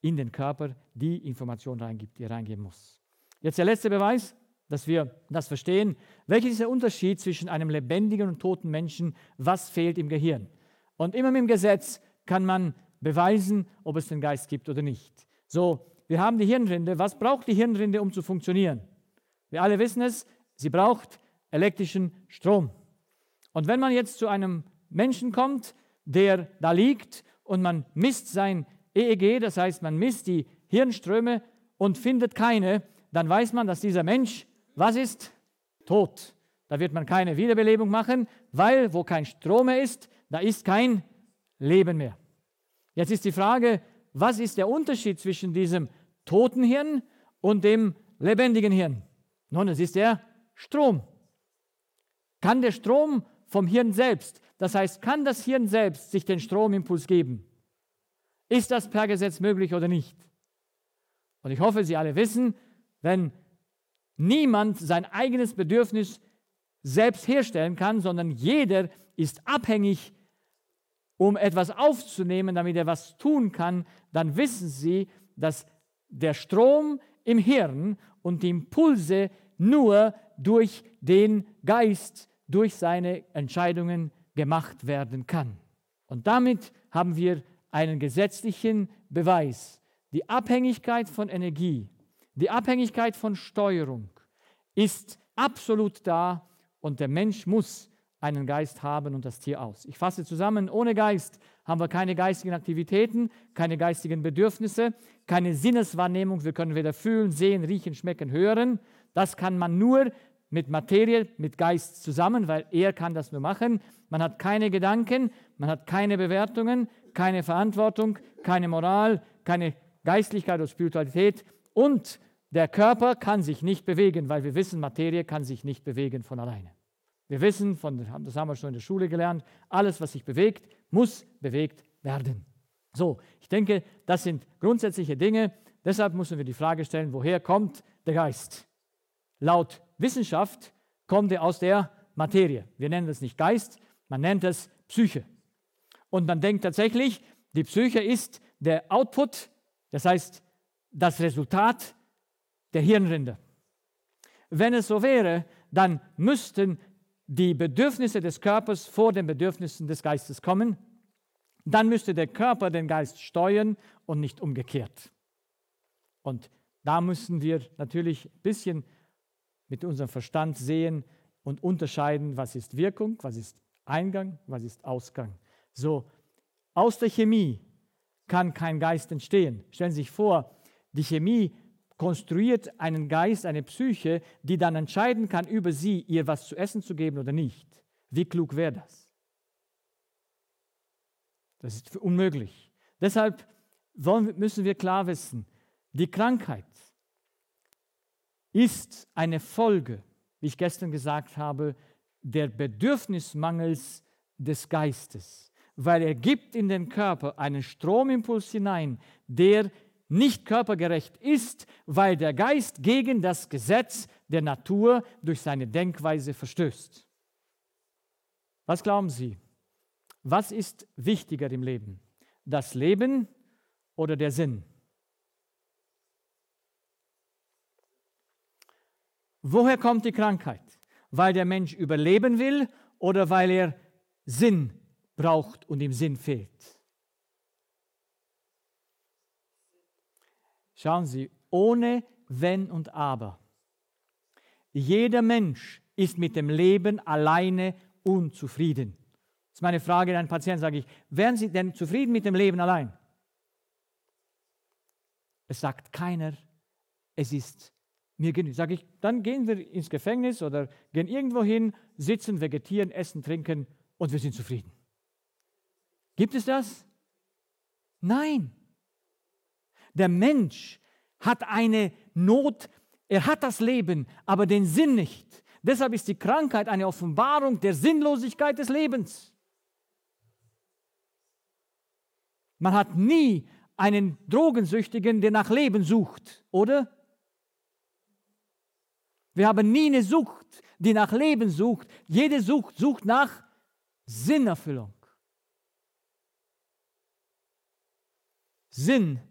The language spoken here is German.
in den Körper die Information reingibt, die er reingeben muss. Jetzt der letzte Beweis, dass wir das verstehen. Welches ist der Unterschied zwischen einem lebendigen und toten Menschen? Was fehlt im Gehirn? Und immer mit dem Gesetz kann man beweisen, ob es den Geist gibt oder nicht. So, wir haben die Hirnrinde. Was braucht die Hirnrinde, um zu funktionieren? Wir alle wissen es, sie braucht elektrischen Strom. Und wenn man jetzt zu einem Menschen kommt, der da liegt und man misst sein EEG, das heißt, man misst die Hirnströme und findet keine, dann weiß man, dass dieser Mensch, was ist? Tot. Da wird man keine Wiederbelebung machen, weil wo kein Strom mehr ist, da ist kein Leben mehr. Jetzt ist die Frage, was ist der Unterschied zwischen diesem toten Hirn und dem lebendigen Hirn? Nun, es ist der Strom. Kann der Strom vom Hirn selbst, das heißt, kann das Hirn selbst sich den Stromimpuls geben? Ist das per Gesetz möglich oder nicht? Und ich hoffe, Sie alle wissen, wenn niemand sein eigenes Bedürfnis selbst herstellen kann, sondern jeder ist abhängig, um etwas aufzunehmen, damit er was tun kann, dann wissen Sie, dass der Strom im Hirn und die Impulse nur durch den Geist, durch seine Entscheidungen gemacht werden kann. Und damit haben wir einen gesetzlichen Beweis. Die Abhängigkeit von Energie, die Abhängigkeit von Steuerung ist absolut da und der Mensch muss einen Geist haben und das Tier aus. Ich fasse zusammen, ohne Geist haben wir keine geistigen Aktivitäten, keine geistigen Bedürfnisse, keine Sinneswahrnehmung. Wir können weder fühlen, sehen, riechen, schmecken, hören. Das kann man nur mit Materie, mit Geist zusammen, weil er kann das nur machen. Man hat keine Gedanken, man hat keine Bewertungen, keine Verantwortung, keine Moral, keine Geistlichkeit oder Spiritualität und der Körper kann sich nicht bewegen, weil wir wissen, Materie kann sich nicht bewegen von alleine. Wir wissen, das haben wir schon in der Schule gelernt, alles, was sich bewegt, muss bewegt werden. So, ich denke, das sind grundsätzliche Dinge. Deshalb müssen wir die Frage stellen, woher kommt der Geist? Laut Wissenschaft kommt er aus der Materie. Wir nennen es nicht Geist, man nennt es Psyche. Und man denkt tatsächlich, die Psyche ist der Output, das heißt das Resultat der Hirnrinde. Wenn es so wäre, dann müssten die Bedürfnisse des Körpers vor den Bedürfnissen des Geistes kommen. Dann müsste der Körper den Geist steuern und nicht umgekehrt. Und da müssen wir natürlich ein bisschen mit unserem Verstand sehen und unterscheiden, was ist Wirkung, was ist Eingang, was ist Ausgang. So, aus der Chemie kann kein Geist entstehen. Stellen Sie sich vor, die Chemie konstruiert einen Geist, eine Psyche, die dann entscheiden kann, über sie ihr was zu essen zu geben oder nicht. Wie klug wäre das? Das ist unmöglich. Deshalb müssen wir klar wissen, die Krankheit ist eine Folge, wie ich gestern gesagt habe, der Bedürfnismangels des Geistes, weil er gibt in den Körper einen Stromimpuls hinein, der nicht körpergerecht ist, weil der Geist gegen das Gesetz der Natur durch seine Denkweise verstößt. Was glauben Sie? Was ist wichtiger im Leben? Das Leben oder der Sinn? Woher kommt die Krankheit? Weil der Mensch überleben will oder weil er Sinn braucht und ihm Sinn fehlt? Schauen Sie, ohne Wenn und Aber. Jeder Mensch ist mit dem Leben alleine unzufrieden. Das ist meine Frage an einen Patienten, sage ich, wären Sie denn zufrieden mit dem Leben allein? Es sagt keiner, es ist mir genug. Sage ich, dann gehen wir ins Gefängnis oder gehen irgendwo hin, sitzen, vegetieren, essen, trinken und wir sind zufrieden. Gibt es das? Nein. Der Mensch hat eine Not, er hat das Leben, aber den Sinn nicht. Deshalb ist die Krankheit eine Offenbarung der Sinnlosigkeit des Lebens. Man hat nie einen Drogensüchtigen, der nach Leben sucht, oder? Wir haben nie eine Sucht, die nach Leben sucht. Jede Sucht sucht nach Sinnerfüllung. Sinn